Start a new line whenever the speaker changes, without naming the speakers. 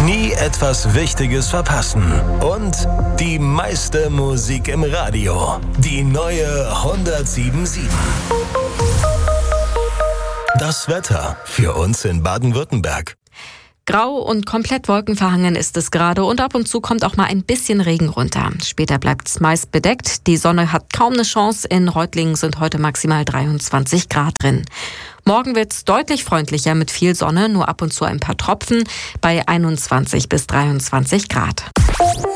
Nie etwas Wichtiges verpassen. Und die meiste Musik im Radio. Die neue 107.7. Das Wetter für uns in Baden-Württemberg.
Grau und komplett wolkenverhangen ist es gerade und ab und zu kommt auch mal ein bisschen Regen runter. Später bleibt es meist bedeckt. Die Sonne hat kaum eine Chance. In Reutlingen sind heute maximal 23 Grad drin. Morgen wird es deutlich freundlicher mit viel Sonne, nur ab und zu ein paar Tropfen bei 21 bis 23 Grad.